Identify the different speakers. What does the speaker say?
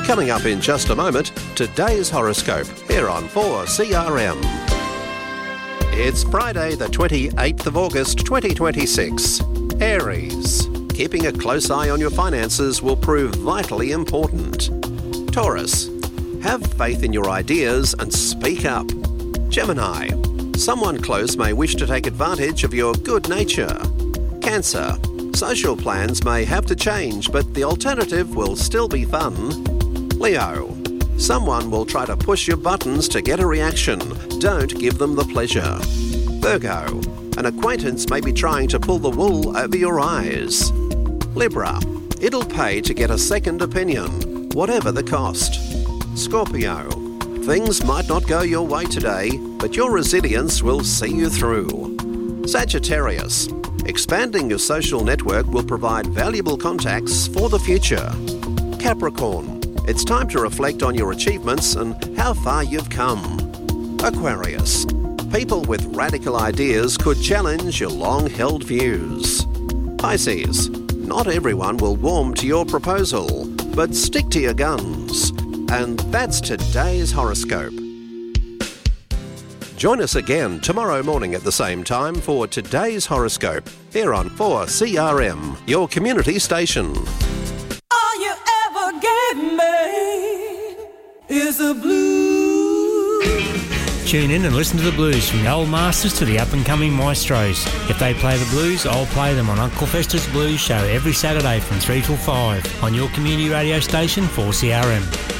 Speaker 1: Coming up in just a moment, today's horoscope here on 4CRM. It's Friday the 28th of August 2026. Aries. Keeping a close eye on your finances will prove vitally important. Taurus. Have faith in your ideas and speak up. Gemini. Someone close may wish to take advantage of your good nature. Cancer. Social plans may have to change, but the alternative will still be fun. Leo. Someone will try to push your buttons to get a reaction. Don't give them the pleasure. Virgo. An acquaintance may be trying to pull the wool over your eyes. Libra. It'll pay to get a second opinion, whatever the cost. Scorpio. Things might not go your way today, but your resilience will see you through. Sagittarius. Expanding your social network will provide valuable contacts for the future. Capricorn. It's time to reflect on your achievements and how far you've come. Aquarius. People with radical ideas could challenge your long-held views. Pisces. Not everyone will warm to your proposal, but stick to your guns. And that's today's horoscope. Join us again tomorrow morning at the same time for today's horoscope here on 4CRM, your community station.
Speaker 2: All you ever gave me is a blues.
Speaker 3: Tune in and listen to the blues from the old masters to the up-and-coming maestros. If they play the blues, I'll play them on Uncle Fester's Blues Show every Saturday from 3 till 5 on your community radio station 4CRM.